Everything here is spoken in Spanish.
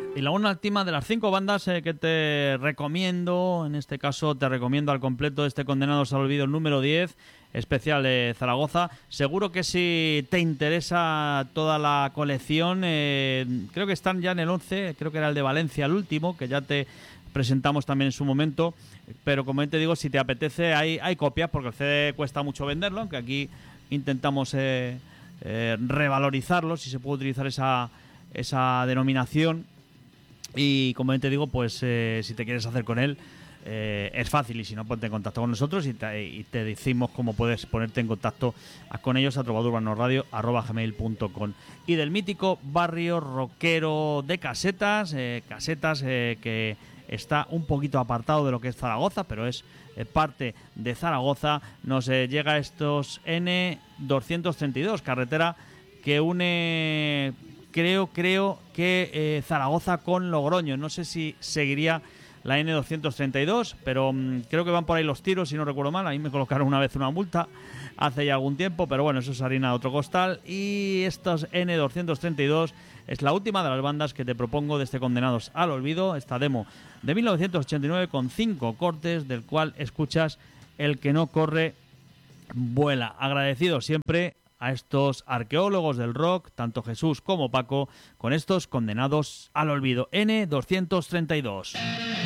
Y la última de las 5 bandas que te recomiendo, en este caso te recomiendo al completo este Condenados al Olvido número 10, especial de Zaragoza. Seguro que si te interesa toda la colección, creo que están ya en el 11, creo que era el de Valencia el último, que ya te presentamos también en su momento, pero como te digo, si te apetece hay copias, porque el CD cuesta mucho venderlo, aunque aquí intentamos revalorizarlo, si se puede utilizar esa denominación. Y como te digo, pues si te quieres hacer con él, es fácil, y si no, ponte en contacto con nosotros y te decimos cómo puedes ponerte en contacto con ellos a trovadurbanoradio@gmail.com. Y del mítico barrio rockero de Casetas, que está un poquito apartado de lo que es Zaragoza, pero es parte de Zaragoza, nos llega estos N232, carretera que une... Creo que Zaragoza con Logroño. No sé si seguiría la N232, pero creo que van por ahí los tiros, si no recuerdo mal. A mí me colocaron una vez una multa hace ya algún tiempo, pero bueno, eso es harina de otro costal. Y estos N232 es la última de las bandas que te propongo de este Condenados al Olvido, esta demo de 1989 con 5 cortes, del cual escuchas El que no corre vuela. Agradecido siempre a estos arqueólogos del rock, tanto Jesús como Paco, con estos Condenados al Olvido. N232.